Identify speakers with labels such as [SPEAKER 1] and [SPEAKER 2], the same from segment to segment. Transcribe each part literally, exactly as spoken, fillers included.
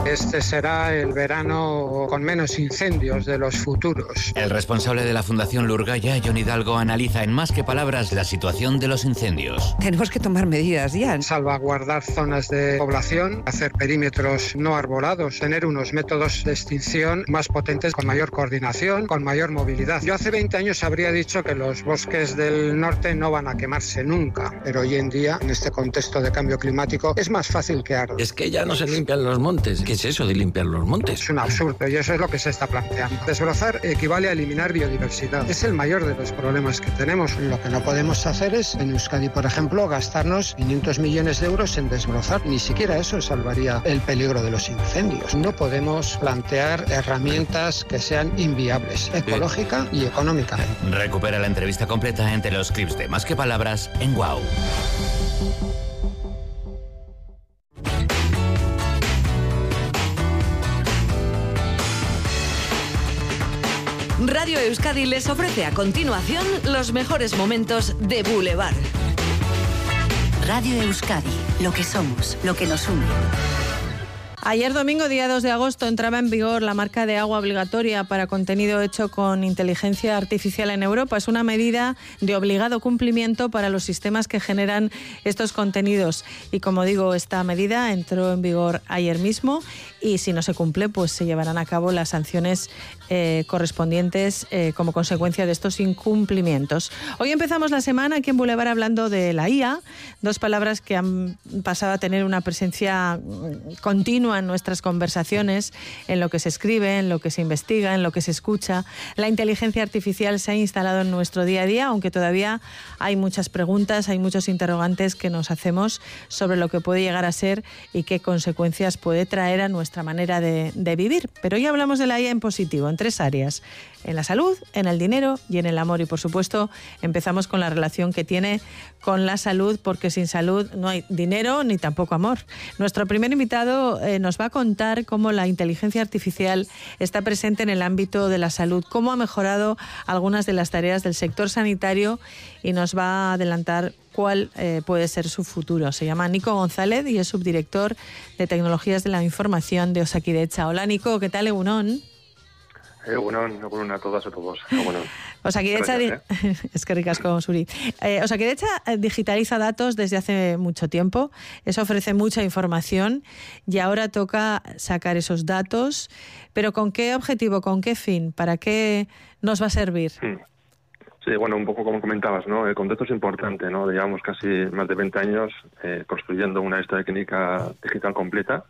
[SPEAKER 1] Este será el verano con menos incendios de los futuros.
[SPEAKER 2] El responsable de la Fundación Lurgaya, Jon Hidalgo, analiza en Más que Palabras la situación de los incendios.
[SPEAKER 3] Tenemos que tomar medidas ya.
[SPEAKER 1] Salvaguardar zonas de población, hacer perímetros no arbolados, tener unos métodos de extinción más potentes, con mayor coordinación, con mayor movilidad. Yo hace veinte años habría dicho que los bosques del norte no van a quemarse nunca, pero hoy en día, en este contexto de cambio climático, es más fácil que arda.
[SPEAKER 4] Es que ya no se limpian los montes. ¿Qué es eso de limpiar los montes?
[SPEAKER 1] Es un absurdo y eso es lo que se está planteando. Desbrozar equivale a eliminar biodiversidad. Es el mayor de los problemas que tenemos. Lo que no podemos hacer es, en Euskadi, por ejemplo, gastarnos quinientos millones de euros en desbrozar. Ni siquiera eso salvaría el peligro de los incendios. No podemos plantear herramientas que sean inviables, ecológica y económicamente.
[SPEAKER 2] Recupera la entrevista completa entre los clips de Más que Palabras en Wow.
[SPEAKER 5] Radio Euskadi les ofrece a continuación los mejores momentos de Boulevard.
[SPEAKER 6] Radio Euskadi, lo que somos, lo que nos une.
[SPEAKER 7] Ayer domingo, día dos de agosto, entraba en vigor la marca de agua obligatoria para contenido hecho con inteligencia artificial en Europa. Es una medida de obligado cumplimiento para los sistemas que generan estos contenidos. Y como digo, esta medida entró en vigor ayer mismo y si no se cumple, pues se llevarán a cabo las sanciones eh, correspondientes eh, como consecuencia de estos incumplimientos. Hoy empezamos la semana aquí en Boulevard hablando de la I A, dos palabras que han pasado a tener una presencia continua en nuestras conversaciones, en lo que se escribe, en lo que se investiga, en lo que se escucha. La inteligencia artificial se ha instalado en nuestro día a día, aunque todavía hay muchas preguntas, hay muchos interrogantes que nos hacemos sobre lo que puede llegar a ser y qué consecuencias puede traer a nuestra manera de, de vivir. Pero hoy hablamos de la I A en positivo, en tres áreas: en la salud, en el dinero y en el amor. Y por supuesto empezamos con la relación que tiene con la salud, porque sin salud no hay dinero ni tampoco amor. Nuestro primer invitado eh, nos va a contar cómo la inteligencia artificial está presente en el ámbito de la salud, cómo ha mejorado algunas de las tareas del sector sanitario y nos va a adelantar cuál eh, puede ser su futuro. Se llama Nico González y es subdirector de Tecnologías de la Información de Osakidetza. Hola Nico, ¿qué tal, egunon?
[SPEAKER 8] Egunon, egunon a todas y a todos. Egunon.
[SPEAKER 7] Osakidetza, Gracias, eh. es que ricasco, Suri. Eh, Osakidetza digitaliza datos desde hace mucho tiempo, eso ofrece mucha información y ahora toca sacar esos datos, pero ¿con qué objetivo, con qué fin, para qué nos va a servir?
[SPEAKER 8] Sí, bueno, un poco como comentabas, ¿no? El contexto es importante, ¿no? Llevamos casi más de veinte años eh, construyendo una historia clínica digital completa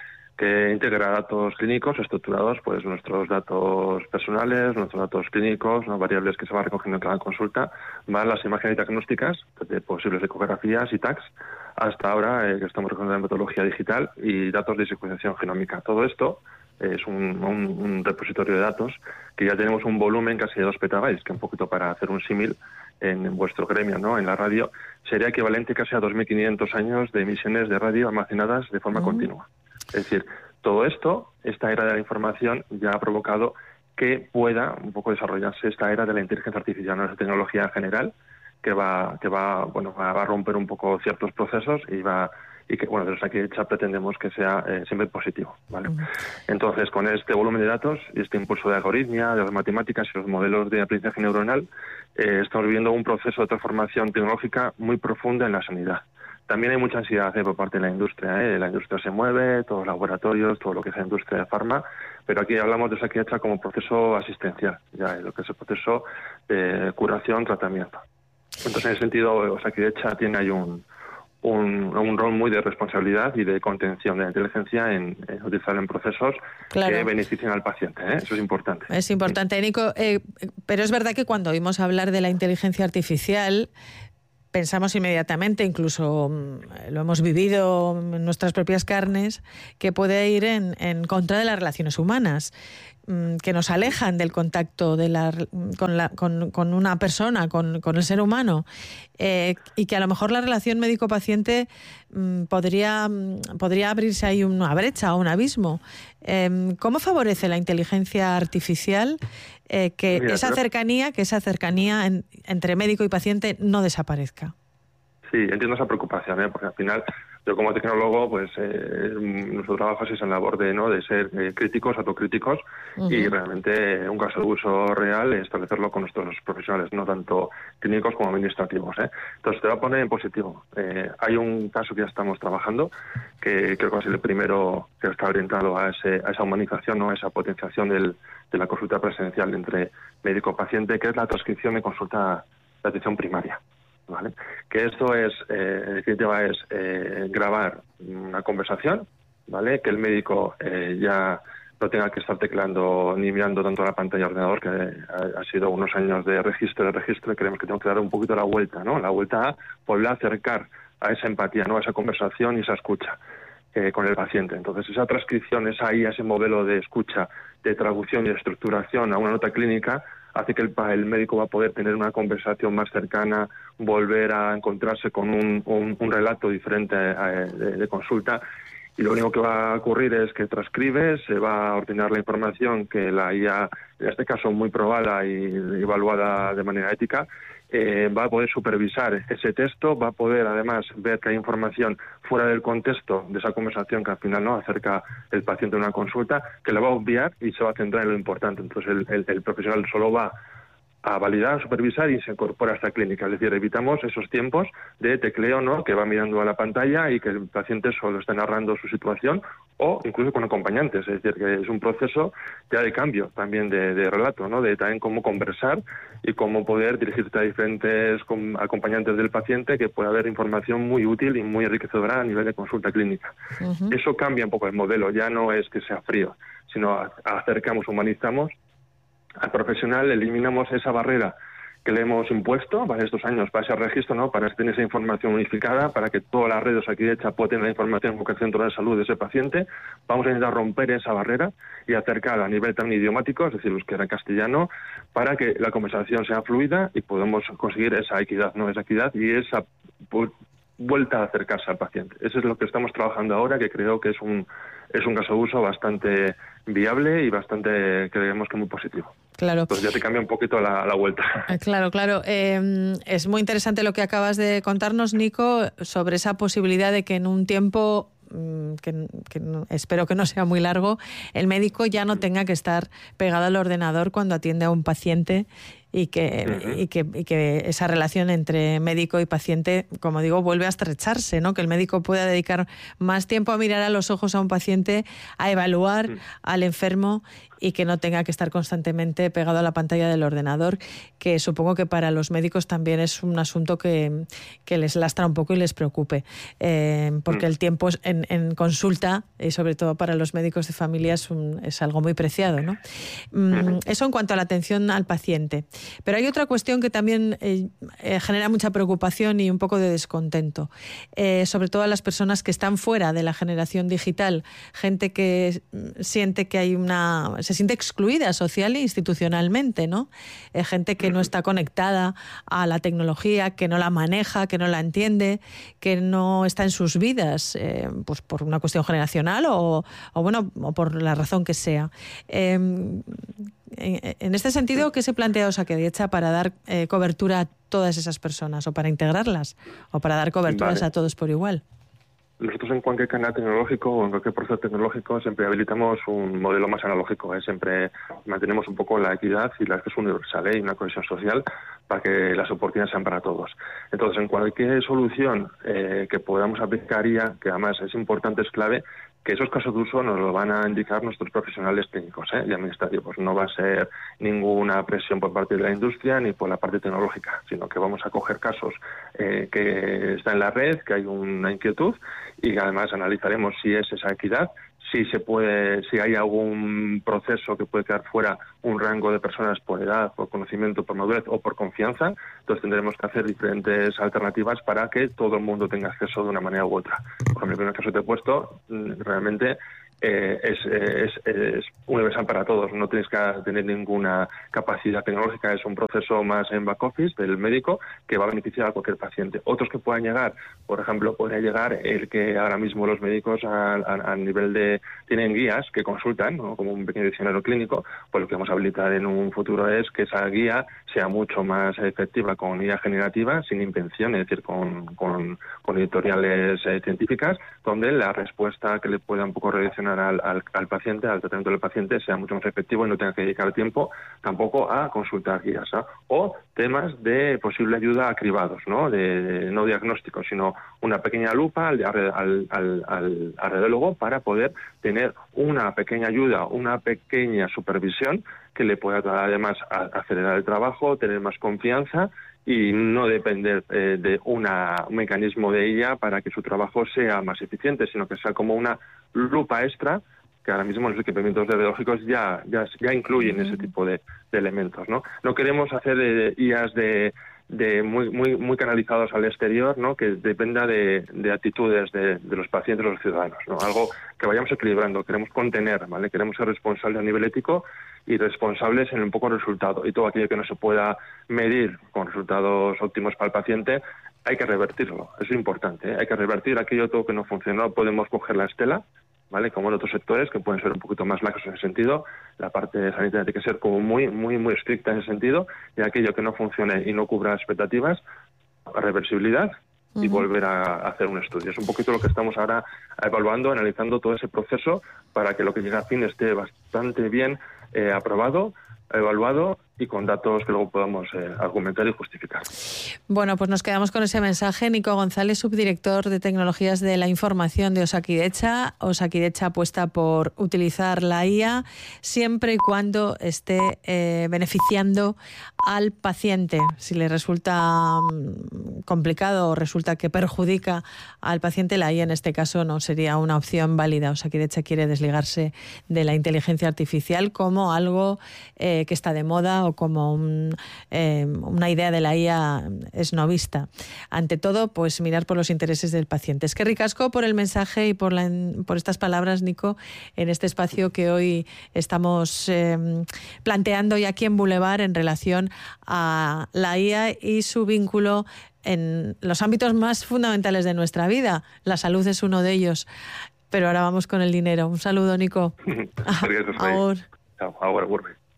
[SPEAKER 8] que integra datos clínicos estructurados, pues nuestros datos personales, nuestros datos clínicos, ¿no? Variables que se van recogiendo en cada consulta, van las imágenes diagnósticas de posibles ecografías y tags, hasta ahora eh, que estamos recogiendo la metodología digital y datos de secuenciación genómica. Todo esto es un, un, un repositorio de datos que ya tenemos un volumen casi de dos petabytes, que un poquito para hacer un símil en vuestro gremio, ¿no? En la radio, sería equivalente casi a dos mil quinientos años de emisiones de radio almacenadas de forma uh-huh. continua. Es decir, todo esto, esta era de la información, ya ha provocado que pueda un poco desarrollarse esta era de la inteligencia artificial, ¿no? Esa tecnología en general que va, que va, bueno, va a romper un poco ciertos procesos y va y que, bueno, desde aquí hecha pretendemos que sea eh, siempre positivo, ¿vale? Uh-huh. Entonces, con este volumen de datos y este impulso de algoritmia, de las matemáticas y los modelos de aprendizaje neuronal, eh, estamos viviendo un proceso de transformación tecnológica muy profunda en la sanidad. También hay mucha ansiedad eh, por parte de la industria, ¿eh? La industria se mueve, todos los laboratorios, todo lo que es la industria de farma, pero aquí hablamos de Osakidetza como proceso asistencial, ya lo que es el proceso de curación, tratamiento. Entonces, en ese sentido, Osakidetza tiene ahí un, un, un rol muy de responsabilidad y de contención de la inteligencia en, en utilizarlo en procesos claro. que beneficien al paciente, ¿eh? Eso es importante.
[SPEAKER 7] Es importante, Nico, eh, pero es verdad que cuando oímos hablar de la inteligencia artificial pensamos inmediatamente, incluso lo hemos vivido en nuestras propias carnes, que puede ir en, en contra de las relaciones humanas, que nos alejan del contacto de la, con, la, con, con una persona, con, con el ser humano, eh, y que a lo mejor la relación médico-paciente mm, podría, podría abrirse ahí una brecha o un abismo. Eh, ¿Cómo favorece la inteligencia artificial eh, que Mira, esa pero... cercanía, que esa cercanía en, entre médico y paciente no desaparezca?
[SPEAKER 8] Sí, entiendo esa preocupación, ¿eh? Porque al final Yo como tecnólogo, pues eh, nuestro trabajo es esa labor de no de ser eh, críticos, autocríticos, uh-huh. y realmente un caso de uso real es establecerlo con nuestros profesionales, no tanto clínicos como administrativos, ¿eh? Entonces te va a poner en positivo. Eh, hay un caso que ya estamos trabajando, que creo que va a ser el primero que está orientado a, ese, a esa humanización, ¿no? A esa potenciación del, de la consulta presencial entre médico-paciente, que es la transcripción de consulta de atención primaria. ¿Vale? Que esto es, eh, en definitiva, es eh, grabar una conversación, ¿vale? Que el médico eh, ya no tenga que estar teclando ni mirando tanto la pantalla de ordenador, que ha, ha sido unos años de registro de registro, y creemos que tenemos que dar un poquito la vuelta, ¿no? La vuelta a volver a acercar a esa empatía, ¿no? A esa conversación y esa escucha eh, con el paciente. Entonces, esa transcripción, esa I A, ese modelo de escucha, de traducción y de estructuración a una nota clínica, hace que el, el médico va a poder tener una conversación más cercana, volver a encontrarse con un, un, un relato diferente a, de, de consulta, y lo único que va a ocurrir es que transcribe, se va a ordenar la información que la I A, en este caso muy probada y evaluada de manera ética, eh, va a poder supervisar ese texto, va a poder además ver que hay información fuera del contexto de esa conversación que al final no acerca el paciente a una consulta, que la va a obviar y se va a centrar en lo importante. Entonces el, el, el profesional solo va a validar, a supervisar y se incorpora a esta clínica. Es decir, evitamos esos tiempos de tecleo, ¿no? Que va mirando a la pantalla y que el paciente solo está narrando su situación, o incluso con acompañantes. Es decir, que es un proceso ya de cambio también de, de relato, ¿no? De también cómo conversar y cómo poder dirigirte a diferentes acompañantes del paciente, que pueda haber información muy útil y muy enriquecedora a nivel de consulta clínica. Uh-huh. Eso cambia un poco el modelo. Ya no es que sea frío, sino acercamos, humanizamos al profesional, eliminamos esa barrera que le hemos impuesto para estos años, para ese registro, ¿no? Para tener esa información unificada, para que todas las redes aquí de hecha puedan tener la información con el centro de salud de ese paciente. Vamos a intentar romper esa barrera y acercar a nivel también idiomático, es decir, euskera castellano, para que la conversación sea fluida y podamos conseguir esa equidad, ¿no? Esa equidad y esa vuelta a acercarse al paciente. Eso es lo que estamos trabajando ahora, que creo que es un es un caso de uso bastante viable y bastante, creemos que muy positivo.
[SPEAKER 7] Claro.
[SPEAKER 8] Entonces ya te cambia un poquito la, la vuelta.
[SPEAKER 7] Claro, claro. Eh, es muy interesante lo que acabas de contarnos, Nico, sobre esa posibilidad de que en un tiempo que, que no, espero que no sea muy largo, el médico ya no tenga que estar pegado al ordenador cuando atiende a un paciente y que, uh-huh. y que, y que esa relación entre médico y paciente, como digo, vuelve a estrecharse, ¿no? Que el médico pueda dedicar más tiempo a mirar a los ojos a un paciente, a evaluar uh-huh. al enfermo, y que no tenga que estar constantemente pegado a la pantalla del ordenador, que supongo que para los médicos también es un asunto que, que les lastra un poco y les preocupe, eh, porque uh-huh. el tiempo en, en consulta, y sobre todo para los médicos de familia, es, un, es algo muy preciado, ¿no? Uh-huh. Eso en cuanto a la atención al paciente. Pero hay otra cuestión que también eh, eh, genera mucha preocupación y un poco de descontento, eh, sobre todo a las personas que están fuera de la generación digital, gente que siente que hay una... se siente excluida social e institucionalmente, ¿no? Eh, gente que no está conectada a la tecnología, que no la maneja, que no la entiende, que no está en sus vidas, eh, pues por una cuestión generacional o, o bueno, o por la razón que sea. Eh, En este sentido, ¿qué se plantea Osakidetza para dar eh, cobertura a todas esas personas, o para integrarlas, o para dar coberturas vale. a todos por igual?
[SPEAKER 8] Nosotros en cualquier canal tecnológico o en cualquier proceso tecnológico siempre habilitamos un modelo más analógico, ¿eh? Siempre mantenemos un poco la equidad y la acceso universal, ¿eh? Y una cohesión social para que las oportunidades sean para todos. Entonces, en cualquier solución eh, que podamos aplicar I A, que además es importante, es clave, que esos casos de uso nos lo van a indicar nuestros profesionales técnicos ¿eh? y administrativos. No va a ser ninguna presión por parte de la industria ni por la parte tecnológica, sino que vamos a coger casos eh, que están en la red, que hay una inquietud, y además analizaremos si es esa equidad, si se puede, si hay algún proceso que puede quedar fuera un rango de personas por edad, por conocimiento, por madurez o por confianza. Entonces tendremos que hacer diferentes alternativas para que todo el mundo tenga acceso de una manera u otra. Por ejemplo, en el caso que te he puesto, realmente eh, es, es, es universal para todos, no tienes que tener ninguna capacidad tecnológica, es un proceso más en back office del médico que va a beneficiar a cualquier paciente. Otros que puedan llegar, por ejemplo, podría llegar el que ahora mismo los médicos a, a, a nivel de, tienen guías que consultan, ¿no? Como un pequeño diccionario clínico, pues lo que vamos a habilitar en un futuro es que esa guía sea mucho más efectiva con guía generativa, sin invención, es decir, con, con, con editoriales eh, científicas, donde la respuesta que le pueda un poco redireccionar Al, al, al paciente, al tratamiento del paciente, sea mucho más efectivo y no tenga que dedicar tiempo tampoco a consultar guías, ¿no? O temas de posible ayuda a cribados, ¿no? De, de no diagnóstico, sino una pequeña lupa al, al, al, al, al radiólogo para poder tener una pequeña ayuda, una pequeña supervisión que le pueda además acelerar el trabajo, tener más confianza y no depender eh, de una, un mecanismo de ella para que su trabajo sea más eficiente, sino que sea como una lupa extra, que ahora mismo los equipamientos radiológicos ya ya, ya incluyen mm. ese tipo de, de elementos, ¿no? No queremos hacer eh, I As de, de muy muy muy canalizados al exterior, ¿no? Que dependa de, de actitudes de, de los pacientes o los ciudadanos, ¿no? Algo que vayamos equilibrando, queremos contener, ¿vale? Queremos ser responsables a nivel ético y responsables en un poco resultado, y todo aquello que no se pueda medir con resultados óptimos para el paciente hay que revertirlo, eso es importante, ¿eh? Hay que revertir aquello todo que no funciona, no podemos coger la estela, ¿vale? Como en otros sectores que pueden ser un poquito más laxos en ese sentido, la parte sanitaria tiene que ser como muy muy muy estricta en ese sentido, y aquello que no funcione y no cubra expectativas, reversibilidad y uh-huh. volver a hacer un estudio. Es un poquito lo que estamos ahora evaluando, analizando todo ese proceso para que lo que llegue a fin esté bastante bien eh, aprobado, evaluado y con datos que luego podamos eh, argumentar y justificar.
[SPEAKER 7] Bueno, pues nos quedamos con ese mensaje. Nico González, subdirector de Tecnologías de la Información de Osakidetza. Osakidetza apuesta por utilizar la I A siempre y cuando esté eh, beneficiando al paciente. Si le resulta complicado o resulta que perjudica al paciente, la I A en este caso no sería una opción válida. Osakidetza quiere desligarse de la inteligencia artificial como algo eh, que está de moda o como un, eh, una idea de la I A esnovista. Ante todo, pues mirar por los intereses del paciente. Es que ricasco por el mensaje y por, la, por estas palabras, Nico, en este espacio que hoy estamos eh, planteando ya aquí en Boulevard en relación a la I A y su vínculo en los ámbitos más fundamentales de nuestra vida. La salud es uno de ellos. Pero ahora vamos con el dinero. Un saludo, Nico.
[SPEAKER 8] Ahora, ahora,